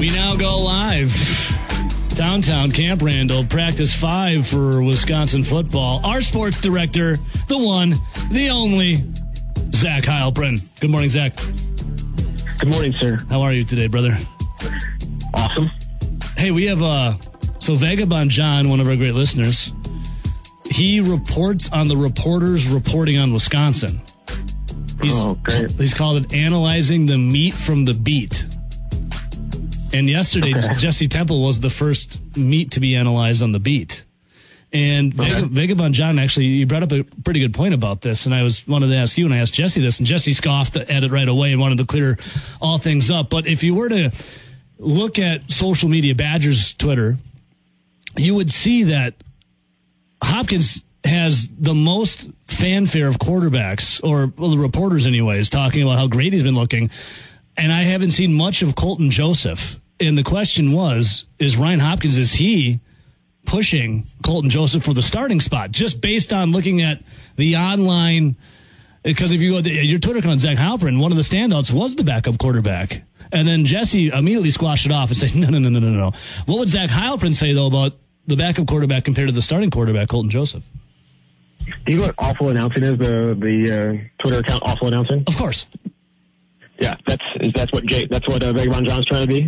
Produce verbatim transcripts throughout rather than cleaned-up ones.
We now go live. Downtown Camp Randall, practice five for Wisconsin football. Our sports director, the one, the only, Zach Heilprin. Good morning, Zach. Good morning, sir. How are you today, brother? Awesome. Hey, we have, uh, so Vagabond John, one of our great listeners, he reports on the reporters reporting on Wisconsin. He's, oh, great. He's called it Analyzing the Meat from the Beat. And yesterday, okay. Jesse Temple was the first meat to be analyzed on the beat. And okay. Vag- Vagabond John, actually, you brought up a pretty good point about this, and I was wanted to ask you, and I asked Jesse this, and Jesse scoffed at it right away and wanted to clear all things up. But if you were to look at social media, Badgers Twitter, you would see that Hopkins has the most fanfare of quarterbacks, or well, the reporters anyways, talking about how great he's been looking. And I haven't seen much of Colton Joseph. And the question was, is Ryan Hopkins, is he pushing Colton Joseph for the starting spot? Just based on looking at the online, because if you go to your Twitter account, Zach Heilprin, one of the standouts was the backup quarterback. And then Jesse immediately squashed it off and said, no, no, no, no, no, no. What would Zach Heilprin say, though, about the backup quarterback compared to the starting quarterback, Colton Joseph? Do you know what awful announcing is, the, the uh, Twitter account awful announcing? Of course. Yeah, that's is that's what Jay, that's what uh, Vagabond John's trying to be.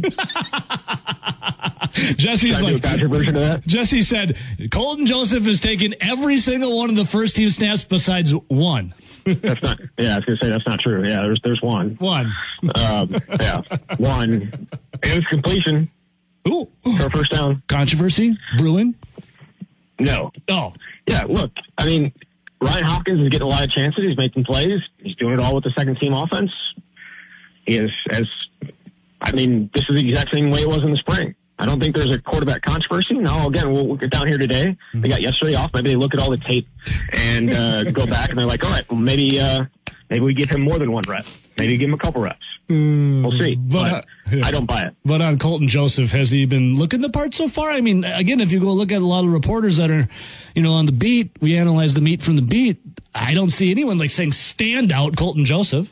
Jesse's trying like to do a version of that. Jesse said Colton Joseph has taken every single one of the first team snaps besides one. That's not. Yeah, I was gonna say that's not true. Yeah, there's there's one. One. Um, yeah, one. It was completion. Ooh, for a first down. Controversy brewing. No. Oh. Yeah. Look, I mean, Ryan Hopkins is getting a lot of chances. He's making plays. He's doing it all with the second team offense. He is, as, I mean, this is the exact same way it was in the spring. I don't think there's a quarterback controversy. No, again, we'll, we'll get down here today. They got yesterday off. Maybe they look at all the tape and uh, go back and they're like, all right, well, maybe uh, maybe we give him more than one rep. Maybe give him a couple reps. Mm, we'll see. But, but yeah. I don't buy it. But on Colton Joseph, has he been looking the part so far? I mean, again, if you go look at a lot of reporters that are, you know, on the beat, we analyze the meat from the beat. I don't see anyone like saying stand out Colton Joseph.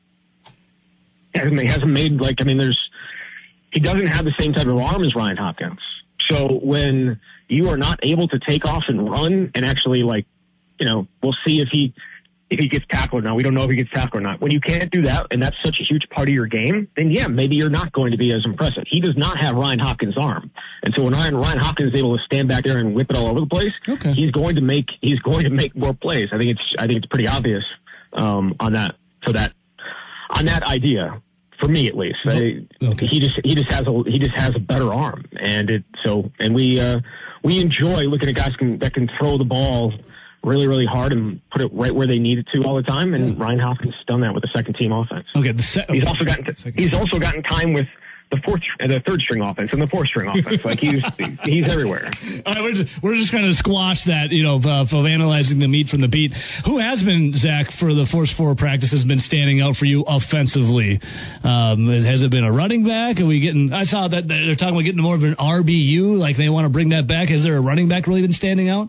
He hasn't made, like, I mean, there's, he doesn't have the same type of arm as Ryan Hopkins. So when you are not able to take off and run and actually, like, you know, we'll see if he, if he gets tackled or not. We don't know if he gets tackled or not. When you can't do that, and that's such a huge part of your game, then yeah, maybe you're not going to be as impressive. He does not have Ryan Hopkins' arm. And so when Ryan, Ryan Hopkins is able to stand back there and whip it all over the place, okay. he's going to make, he's going to make more plays. I think it's, I think it's pretty obvious, um, on that, for that, on that idea, for me at least. I, okay. He just he just has a he just has a better arm, and it so and we uh, we enjoy looking at guys can, that can throw the ball really really hard and put it right where they need it to all the time. And yeah. Ryan Hopkins has done that with the second team offense. Okay, the se- okay. he's also gotten he's also gotten time with the fourth, the third string offense and the fourth string offense. Like he's he's everywhere. All right, we're just, we're just going to squash that, you know, of, of analyzing the meat from the beat. Who has been, Zach, for the Force Four practice, has been standing out for you offensively? Um, has it been a running back? Are we getting? I saw that they're talking about getting more of an R B U, like they want to bring that back. Has there a running back really been standing out?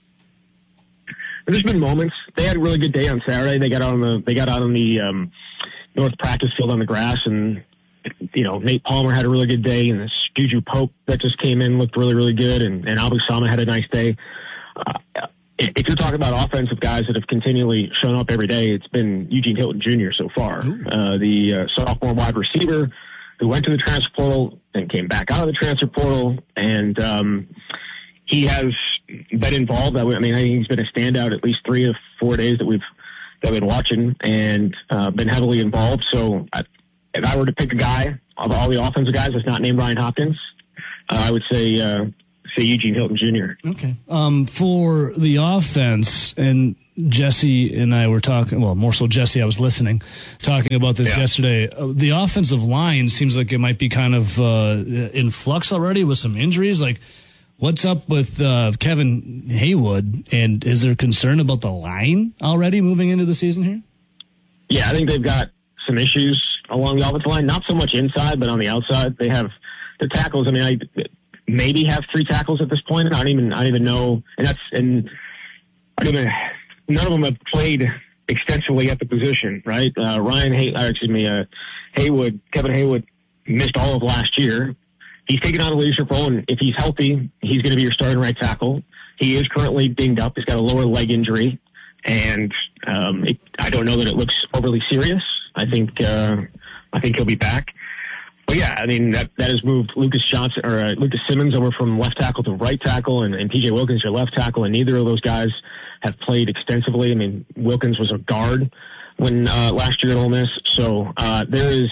There's been moments. They had a really good day on Saturday. They got out on the they got out on the um, North practice field on the grass, and you know, Nate Palmer had a really good day, and Juju Pope that just came in looked really, really good, and, and Abu Sama had a nice day. Uh, if you're talking about offensive guys that have continually shown up every day, it's been Eugene Hilton Junior so far. Uh, the uh, sophomore wide receiver who went to the transfer portal and came back out of the transfer portal, and um, he has been involved. I mean, I think he's been a standout at least three or four days that we've, that we've been watching, and uh, been heavily involved. So I, if I were to pick a guy of all the offensive guys that's not named Ryan Hopkins, uh, I would say uh, say Eugene Hilton Junior Okay. Um, for the offense, and Jesse and I were talking, well, more so Jesse, I was listening, talking about this yeah. yesterday. Uh, the offensive line seems like it might be kind of uh, in flux already with some injuries. Like, what's up with uh, Kevin Haywood, and is there concern about the line already moving into the season here? Yeah, I think they've got some issues along the offensive line, not so much inside, but on the outside. They have the tackles. I mean, I maybe have three tackles at this point. I don't even, I don't even know. And that's, and I don't even, none of them have played extensively at the position, right? Uh, Ryan Hay, uh, excuse me, uh, Haywood, Kevin Haywood missed all of last year. he's taken on a leadership role, and if he's healthy, he's going to be your starting right tackle. He is currently dinged up. He's got a lower leg injury, and um, it, I don't know that it looks overly serious. I think uh, I think he'll be back. But yeah, I mean that that has moved Lucas Johnson or uh, Lucas Simmons over from left tackle to right tackle, and, and P J Wilkins to left tackle, and neither of those guys have played extensively. I mean, Wilkins was a guard when uh, last year at Ole Miss, so uh, there is.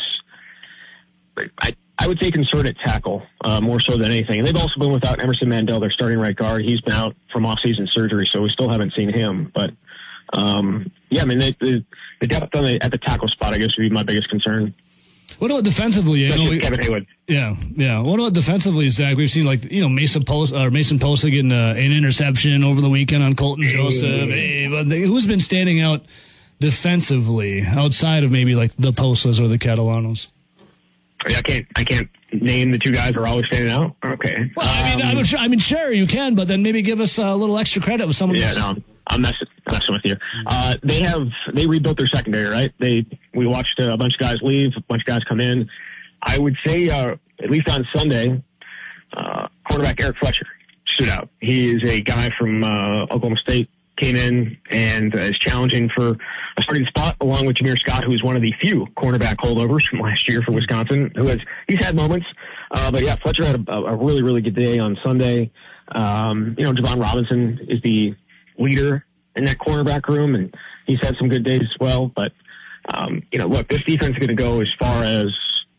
I, I would say concern at tackle uh, more so than anything. And they've also been without Emerson Mandel, their starting right guard. He's been out from off-season surgery, so we still haven't seen him. But um, yeah, I mean they, the, the depth on the, at the tackle spot, I guess, would be my biggest concern. What about defensively? You know, we, Kevin Haywood. Yeah, yeah. What about defensively, Zach? We've seen like you know Mason Post or Mason Posta getting uh, an interception over the weekend on Colton Joseph. Hey, but they, who's been standing out defensively outside of maybe like the Postas or the Catalanos? I can't. I can't name the two guys who are always standing out. Okay. Well, I mean, um, I'm sure, I mean, sure you can, but then maybe give us a little extra credit with someone. Yeah, else. no, I'm messing, messing with you. Uh, they have they rebuilt their secondary, right? They we watched a bunch of guys leave, a bunch of guys come in. I would say, uh, at least on Sunday, uh, quarterback Eric Fletcher stood out. He is a guy from uh, Oklahoma State. Came in and uh, is challenging for a starting spot along with Jameer Scott, who is one of the few cornerback holdovers from last year for Wisconsin, who has, he's had moments. Uh, but yeah, Fletcher had a, a really, really good day on Sunday. Um, you know, Javon Robinson is the leader in that cornerback room, and he's had some good days as well. But, um, you know, look, this defense is going to go as far as,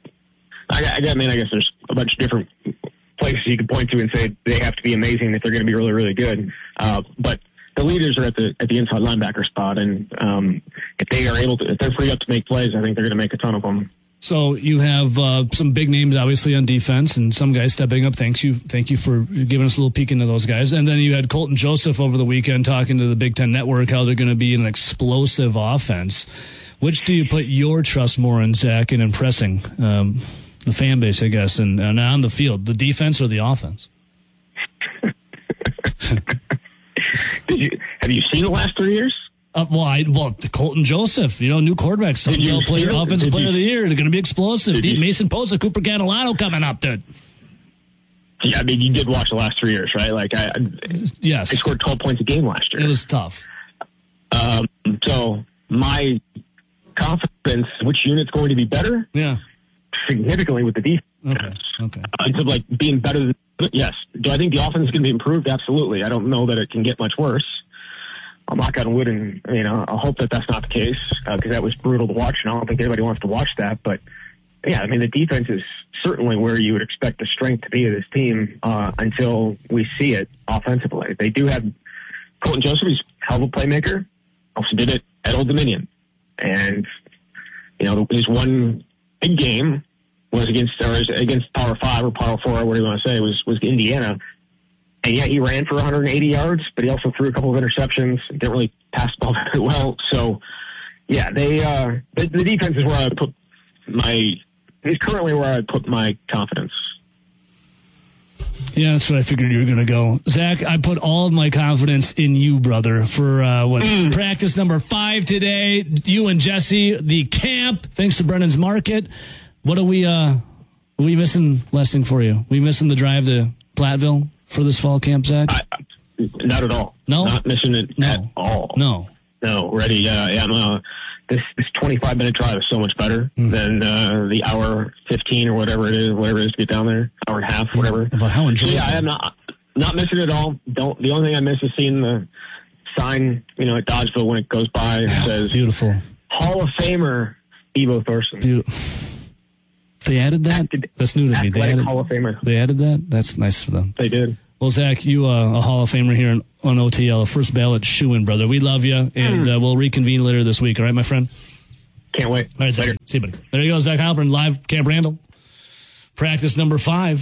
I, I mean, I guess there's a bunch of different places you can point to and say they have to be amazing if they're going to be really, really good. Uh, but, the leaders are at the at the inside linebacker spot, and um, if they are able to, if they're free up to make plays, I think they're going to make a ton of them. So you have uh, some big names, obviously, on defense, and some guys stepping up. Thanks you, thank you for giving us a little peek into those guys. And then you had Colton Joseph over the weekend talking to the Big Ten Network how they're going to be an explosive offense. Which do you put your trust more in, Zach, in impressing um, the fan base, I guess, and, and on the field, the defense or the offense? Did you have you seen the last three years? Uh, well, I, well, Colton Joseph, you know, new quarterback, some player, offensive player you, of the year. They're going to be explosive. You, Mason Posta, Cooper Catalano coming up, dude. Yeah, I mean, you did watch the last three years, right? Like, I, yes, I scored twelve points a game last year. It was tough. Um, so my confidence, which unit's going to be better? Yeah, significantly with the defense. Okay, okay. Uh, in terms of like being better than. Yes. Do I think the offense is going to be improved? Absolutely. I don't know that it can get much worse. I'll knock on wood, and you know, I hope that that's not the case because uh, that was brutal to watch, and I don't think anybody wants to watch that. But yeah, I mean, the defense is certainly where you would expect the strength to be of this team uh, until we see it offensively. They do have Colton Joseph, he's a hell of a playmaker. Also did it at Old Dominion, and you know, his one big game was against or against Power Five or Power Four, or whatever you want to say, was was Indiana, and yeah, he ran for one hundred eighty yards, but he also threw a couple of interceptions. Didn't really pass the ball very well. So, yeah, they uh, the, the defense is where I would put my is currently where I put my confidence. Yeah, that's what I figured you were going to go. Zach, I put all of my confidence in you, brother, for uh, what mm. practice number five today. You and Jesse, the camp, thanks to Brennan's Market. What are we, uh, are we missing, Lessing, for you? Are we missing the drive to Platteville for this fall camp, Zach? I, not at all. No? Not missing it no. at all. No. No, ready. Yeah, yeah. No, this this twenty-five minute drive is so much better mm. than uh, the hour fifteen or whatever it is, whatever it is to get down there, hour and a half, whatever. About how enjoyable. So, yeah, I am not not missing it at all. Don't. The only thing I miss is seeing the sign, you know, at Dodgeville when it goes by. It yeah, says beautiful Hall of Famer Evo Thorson. Beautiful. They added that? Acted, That's new to me. They added, Hall of Famer. They added that? That's nice for them. They did. Well, Zach, you uh, a Hall of Famer here in, on O T L, first ballot shoo-in, brother. We love you, and mm. uh, we'll reconvene later this week. All right, my friend? Can't wait. All right, Zach. Later. See you, buddy. There you go, Zach Halpern, live Camp Randall. Practice number five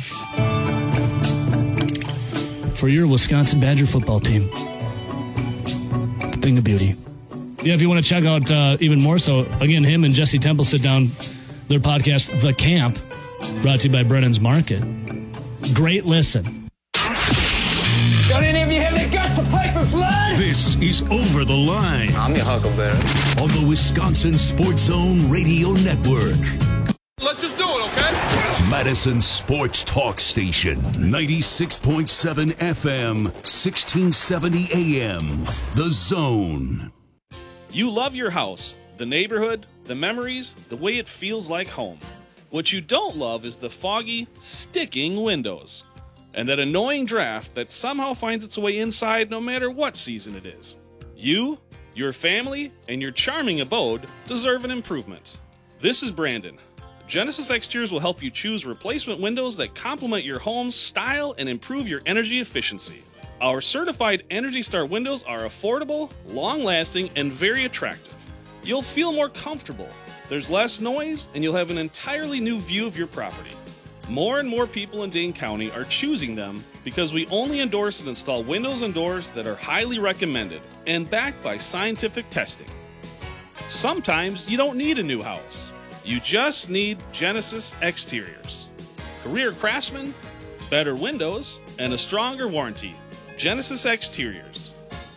for your Wisconsin Badger football team. Thing of beauty. Yeah, if you want to check out uh, even more so, again, him and Jesse Temple sit down, their podcast, The Camp, brought to you by Brennan's Market. Great listen. Don't any of you have the guts to play for blood? This is Over the Line. I'm your Huckleberry. On the Wisconsin Sports Zone Radio Network. Let's just do it, okay? Madison Sports Talk Station, ninety-six point seven F M, sixteen seventy A M. The Zone. You love your house, the neighborhood, the memories, the way it feels like home. What you don't love is the foggy, sticking windows. And that annoying draft that somehow finds its way inside no matter what season it is. You, your family, and your charming abode deserve an improvement. This is Brandon. Genesis Exteriors will help you choose replacement windows that complement your home's style and improve your energy efficiency. Our certified Energy Star windows are affordable, long-lasting, and very attractive. You'll feel more comfortable. There's less noise, and you'll have an entirely new view of your property. More and more people in Dane County are choosing them because we only endorse and install windows and doors that are highly recommended and backed by scientific testing. Sometimes you don't need a new house. You just need Genesis Exteriors. Career craftsmen, better windows, and a stronger warranty. Genesis Exteriors.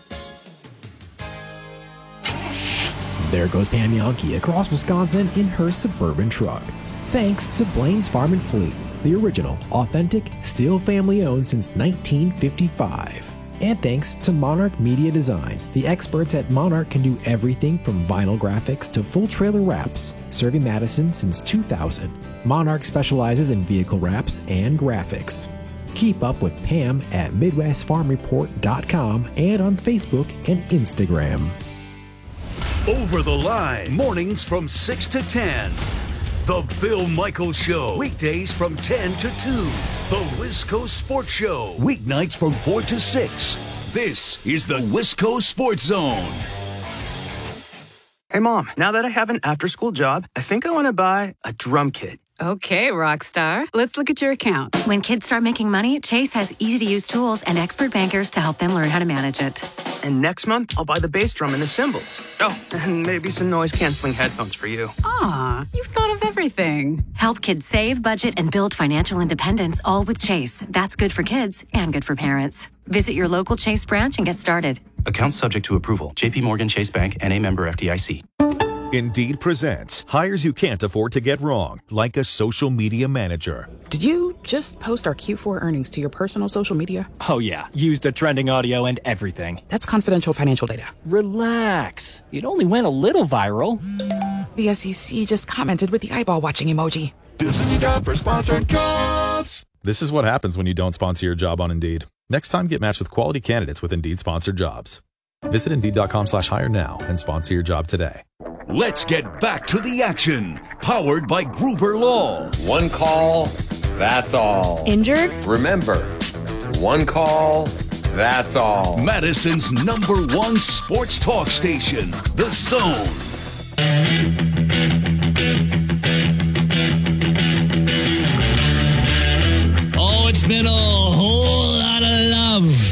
There goes Pam Yankee across Wisconsin in her Suburban truck. Thanks to Blaine's Farm and Fleet, the original, authentic, still family-owned since nineteen fifty-five. And thanks to Monarch Media Design. The experts at Monarch can do everything from vinyl graphics to full trailer wraps, serving Madison since two thousand. Monarch specializes in vehicle wraps and graphics. Keep up with Pam at midwest farm report dot com and on Facebook and Instagram. Over the Line, mornings from six to ten. The Bill Michaels Show, weekdays from ten to two. The Wisco Sports Show, weeknights from four to six. This is the Wisco Sports Zone. Hey, Mom, now that I have an after-school job, I think I want to buy a drum kit. Okay, Rockstar. Let's look at your account. When kids start making money, Chase has easy-to-use tools and expert bankers to help them learn how to manage it. And next month, I'll buy the bass drum and the cymbals. Oh, and maybe some noise-canceling headphones for you. Aw, you've thought of everything. Help kids save, budget, and build financial independence, all with Chase. That's good for kids and good for parents. Visit your local Chase branch and get started. Account subject to approval. J P Morgan Chase Bank N A member F D I C. Indeed presents hires you can't afford to get wrong, like a social media manager. Did you just post our Q four earnings to your personal social media? Oh yeah, used the trending audio and everything. That's confidential financial data. Relax. It only went a little viral. The S E C just commented with the eyeball watching emoji. This is the job for sponsored jobs. This is what happens when you don't sponsor your job on Indeed. Next time, get matched with quality candidates with Indeed sponsored jobs. Visit Indeed.com slash hire now and sponsor your job today. Let's get back to the action. Powered by Gruber Law. One call, that's all. Injured? Remember, one call, that's all. Madison's number one sports talk station, The Zone. Oh, it's been a whole lot of love.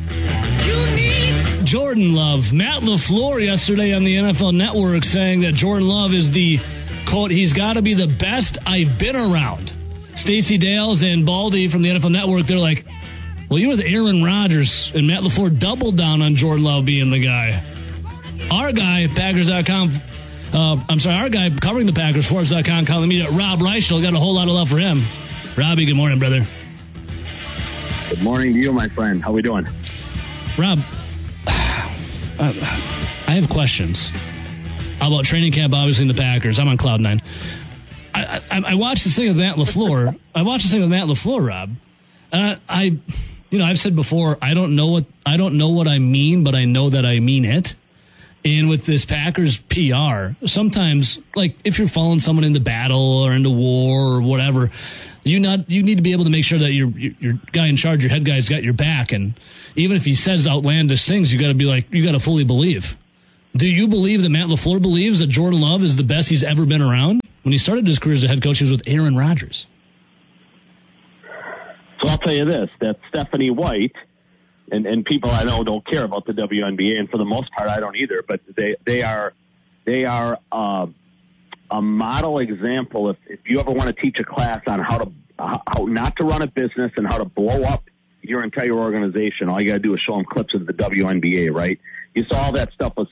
Jordan Love. Matt LaFleur yesterday on the N F L Network saying that Jordan Love is the, quote, he's got to be the best I've been around. Stacey Dales and Baldy from the N F L Network, they're like, well, you were the Aaron Rodgers, and Matt LaFleur doubled down on Jordan Love being the guy. Our guy, Packers dot com, uh, I'm sorry, our guy covering the Packers, Forbes dot com, calling me, Rob Reichel, got a whole lot of love for him. Robbie, good morning, brother. Good morning to you, my friend. How we doing? Rob, I have questions about training camp, obviously, in the Packers. I'm on cloud nine. I, I, I watched this thing with Matt LaFleur. I watched this thing with Matt LaFleur, Rob. And I, I, you know, I've said before, I don't know what I don't know what I mean, but I know that I mean it. And with this Packers P R, sometimes, like, if you're following someone into battle or into war or whatever, you not you need to be able to make sure that your your, your guy in charge, your head guy's got your back. And even if he says outlandish things, you got to be like, you got to fully believe. Do you believe that Matt LaFleur believes that Jordan Love is the best he's ever been around? When he started his career as a head coach, he was with Aaron Rodgers. So I'll tell you this, that Stephanie White, and, and people I know don't care about the W N B A, and for the most part I don't either, but they, they are they are uh, a model example. If, if you ever want to teach a class on how to how not to run a business and how to blow up your entire organization, all you got to do is show them clips of the W N B A, right? You saw all that stuff with